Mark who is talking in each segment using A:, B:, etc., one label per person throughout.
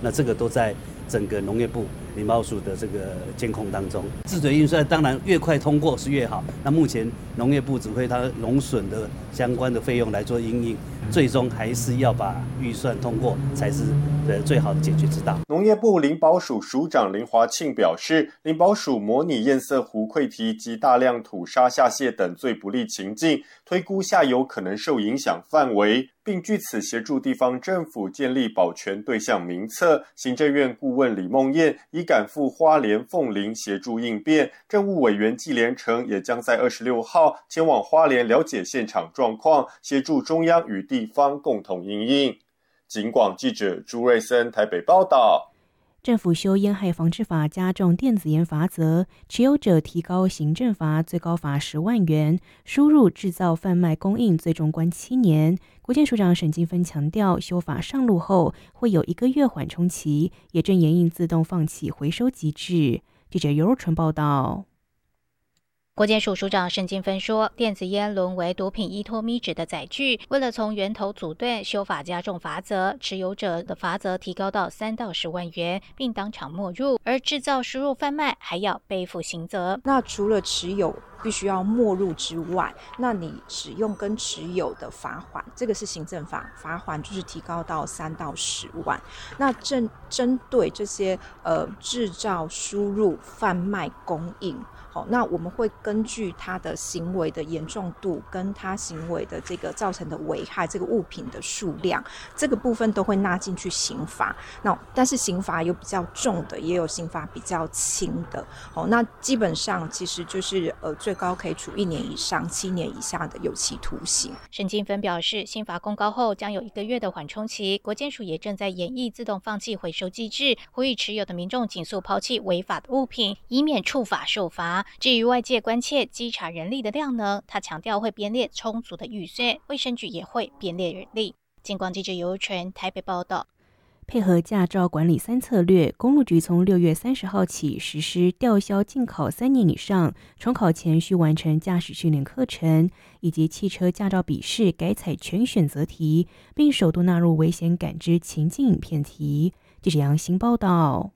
A: 那这个都在整个农业部林保署的这个监控当中。自主运算当然越快通过是越好，那目前农业部只会它农损的相关的费用来做因应，最终还是要把预算通过才是最好的解决之道。
B: 农业部林保署署长林华庆表示，林保署模拟堰塞湖溃堤及大量土沙下泄等最不利情境，推估下游可能受影响范围，并据此协助地方政府建立保全对象名册。行政院顾问李梦燕已赶赴花莲凤林协助应变，政务委员纪连成也将在26号前往花莲了解现场状况，协助中央与地方共同因应。警广记者朱瑞森台北报道。
C: 政府修烟害防治法，加重电子烟罚则，持有者提高行政罚，最高罚10万元；输入、制造、贩卖、供应最终关7年。国健署长沈金芬强调，修法上路后会有1个月缓冲期，也正研议自动放弃回收机制。记者尤若纯报道。
D: 国健署署长沈金芬说，电子烟沦为毒品依托咪纸的载具，为了从源头阻断，修法加重罚则，持有者的罚则提高到3到10万元，并当场没入，而制造、输入、贩卖还要背负刑责。
E: 那除了持有必须要没入之外，那你使用跟持有的罚款，这个是行政法，罚款就是提高到3到10万。那针对这些制造、输入、贩卖、供应，那我们会根据他的行为的严重度跟他行为的这个造成的危害，这个物品的数量，这个部分都会纳进去刑罚。那但是刑罚有比较重的，也有刑罚比较轻的。那基本上其实就是最高可以处1年以上7年以下的有期徒刑。
D: 沈金芬表示，新法公告后将有1个月的缓冲期，国健署也正在研议自动放弃回收机制，呼吁持有的民众尽速抛弃违法的物品，以免触法受罚。至于外界关切稽查人力的量能，他强调会编列充足的预算，卫生局也会编列人力。警广记者尤纯台北报道。
C: 配合驾照管理3策略，公路局从6月30号起实施吊销禁考3年以上，重考前需完成驾驶训练课程，以及汽车驾照笔试改采全选择题，并首度纳入危险感知情境影片题。记者杨新报道。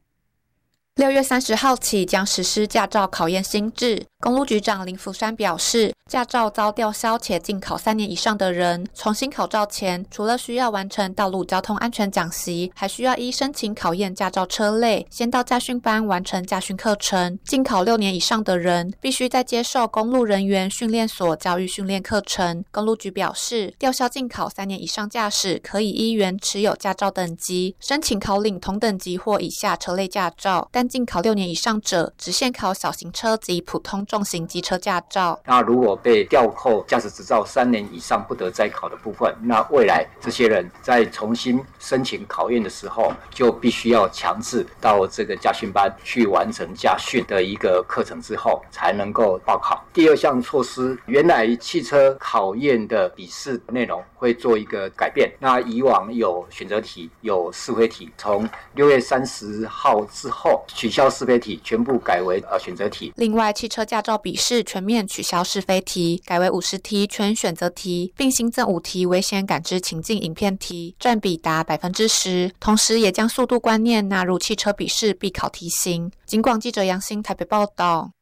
F: 6月30号起将实施驾照考验新制。公路局长林福山表示，驾照遭吊销且禁考3年以上的人，重新考照前，除了需要完成道路交通安全讲习，还需要依申请考验驾照车类，先到驾训班完成驾训课程。禁考6年以上的人，必须再接受公路人员训练所教育训练课程。公路局表示，吊销禁考3年以上驾驶，可以依原持有驾照等级，申请考领同等级或以下车类驾照，但禁考6年以上者，只限考小型车及普通重型机车驾照。
G: 那如果被吊扣驾驶执照3年以上不得再考的部分，那未来这些人在重新申请考验的时候，就必须要强制到这个驾训班去完成驾训的一个课程之后，才能够报考。第二项措施，原来汽车考验的笔试内容会做一个改变。那以往有选择题，有是非题，从6月30号之后取消是非题，全部改为选择题。
F: 另外，汽车驾照笔试全面取消是非题，改为50题全选择题，并新增5题危险感知情境影片题，占比达 10%。 同时也将速度观念纳入汽车笔试必考题型。警广记者杨欣台北报道。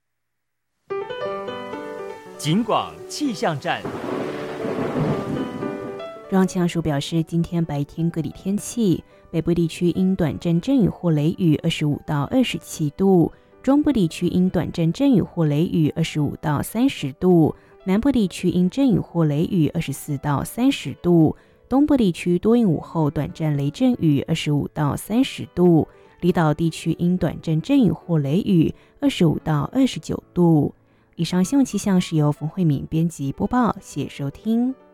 H: 警广气象站。
C: 中央气象署表示，今天白天各地天气，北部地区因短暂阵雨或雷雨25到27度，中部地区因短暂阵雨或雷雨25到30度，南部地区因阵雨或雷雨24到30度，东部地区多云午后短暂雷阵雨25到30度，离岛地区因短暂阵雨或雷雨25到29度。以上新闻气象是由冯慧敏编辑播报，谢谢收听。